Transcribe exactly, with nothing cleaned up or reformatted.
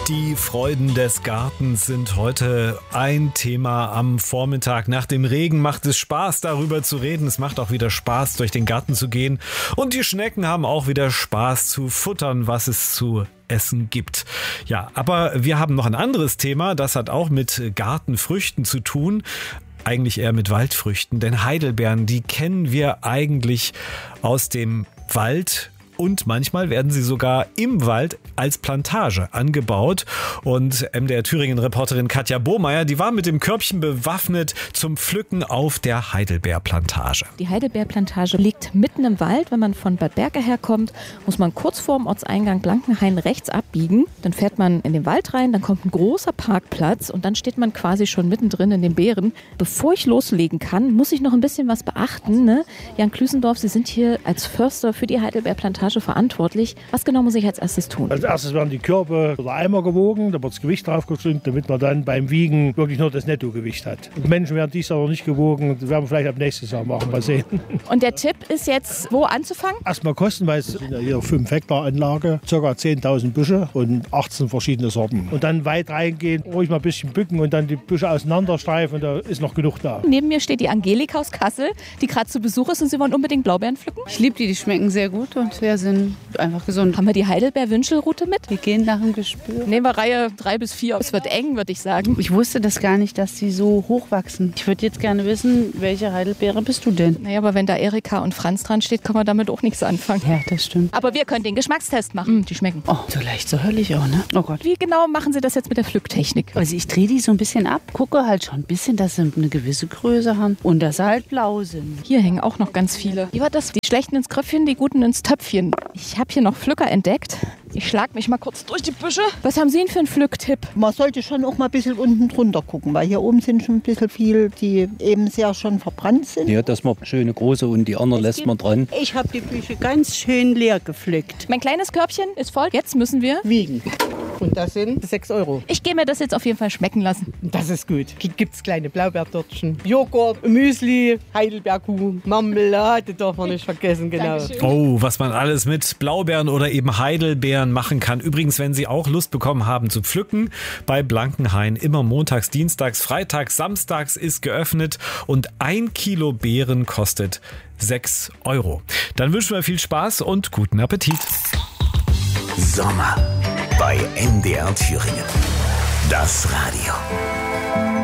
Die Freuden des Gartens sind heute ein Thema am Vormittag. Nach dem Regen macht es Spaß, darüber zu reden. Es macht auch wieder Spaß, durch den Garten zu gehen. Und die Schnecken haben auch wieder Spaß zu futtern, was es zu essen gibt. Ja, aber wir haben noch ein anderes Thema. Das hat auch mit Gartenfrüchten zu tun. Eigentlich eher mit Waldfrüchten. Denn Heidelbeeren, die kennen wir eigentlich aus dem Wald. Und manchmal werden sie sogar im Wald als Plantage angebaut. Und M D R Thüringen-Reporterin Katja Bohmeier, die war mit dem Körbchen bewaffnet zum Pflücken auf der Heidelbeerplantage. Die Heidelbeerplantage liegt mitten im Wald. Wenn man von Bad Berka herkommt, muss man kurz vorm Ortseingang Blankenhain rechts abbiegen. Dann fährt man in den Wald rein, dann kommt ein großer Parkplatz und dann steht man quasi schon mittendrin in den Beeren. Bevor ich loslegen kann, muss ich noch ein bisschen was beachten. Ne? Jan Klüsendorf, Sie sind hier als Förster für die Heidelbeerplantage verantwortlich. Was genau muss ich als erstes tun? Als erstes werden die Körbe oder Eimer gewogen, da wird das Gewicht draufgestimmt, damit man dann beim Wiegen wirklich nur das Nettogewicht hat. Und Menschen werden dies aber nicht gewogen, das werden wir vielleicht ab nächstes Jahr machen, mal sehen. Und der Tipp ist jetzt, wo anzufangen? Erstmal kostenweise sind ja hier fünf Hektar Anlage, ca. zehntausend Büsche und achtzehn verschiedene Sorten. Und dann weit reingehen, ruhig mal ein bisschen bücken und dann die Büsche auseinanderstreifen und da ist noch genug da. Neben mir steht die Angelika aus Kassel, die gerade zu Besuch ist und Sie wollen unbedingt Blaubeeren pflücken? Ich liebe die, die schmecken sehr gut und sehr sind einfach gesund. Haben wir die Heidelbeer-Wünschelrute mit? Wir gehen nach dem Gespür. Nehmen wir Reihe drei bis vier. Es wird eng, würde ich sagen. Ich wusste das gar nicht, dass die so hoch wachsen. Ich würde jetzt gerne wissen, welche Heidelbeere bist du denn? Naja, aber wenn da Erika und Franz dran steht, kann man damit auch nichts anfangen. Ja, das stimmt. Aber wir können den Geschmackstest machen. Mm, die schmecken. Oh, so leicht, so höllisch auch, ne? Oh Gott. Wie genau machen Sie das jetzt mit der Pflücktechnik? Also ich drehe die so ein bisschen ab, gucke halt schon ein bisschen, dass sie eine gewisse Größe haben und dass sie halt blau sind. Hier hängen auch noch ganz viele. Wie war das? Die schlechten ins Kröpfchen, die guten ins Töpfchen. Ich habe hier noch Pflücker entdeckt. Ich schlag mich mal kurz durch die Büsche. Was haben Sie denn für einen Pflücktipp? Man sollte schon auch mal ein bisschen unten drunter gucken, weil hier oben sind schon ein bisschen viel, die eben sehr schon verbrannt sind. Ja, das man schöne große und die anderen lässt man dran. Ich habe die Büsche ganz schön leer gepflückt. Mein kleines Körbchen ist voll. Jetzt müssen wir Wiegen. Und das sind sechs Euro. Ich gehe mir das jetzt auf jeden Fall schmecken lassen. Das ist gut. Hier gibt es kleine Blaubeertörtchen, Joghurt, Müsli, Heidelbeerkuchen, Marmelade darf man nicht vergessen. Genau. Oh, was man alles mit Blaubeeren oder eben Heidelbeeren machen kann. Übrigens, wenn Sie auch Lust bekommen haben zu pflücken, bei Blankenhain immer montags, dienstags, freitags, samstags ist geöffnet und ein Kilo Beeren kostet sechs Euro. Dann wünschen wir viel Spaß und guten Appetit. Sommer bei M D R Thüringen. Das Radio.